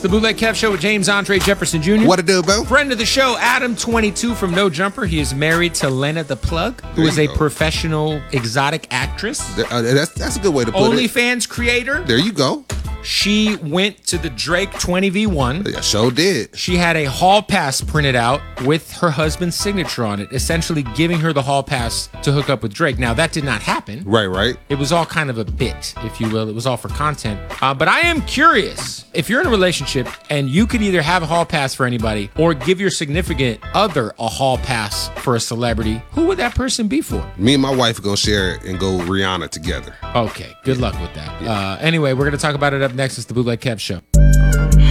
It's the Bootleg Kev Show with James Andre Jefferson Jr. What it do, bro? Friend of the show, Adam 22 from No Jumper. He is married to Lena the Plug, who is a professional exotic actress. That's a good way to put it. OnlyFans creator. There you go. She went to the Drake 20v1. Yeah, sure did. She had a hall pass printed out with her husband's signature on it, essentially giving her the hall pass to hook up with Drake. Now, that did not happen. Right. It was all kind of a bit, if you will. It was all for content. But I am curious, if you're in a relationship and you could either have a hall pass for anybody or give your significant other a hall pass for a celebrity, who would that person be for? Me and my wife are going to share it and go Rihanna together. Okay, good luck with that. Anyway, we're going to talk about it up next. It's the Bootleg Kev Show.